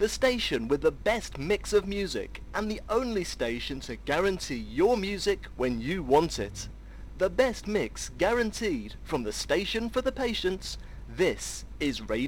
the station with the best mix of music and the only station to guarantee your music when you want it. The best mix guaranteed from the station for the patients. This is Radio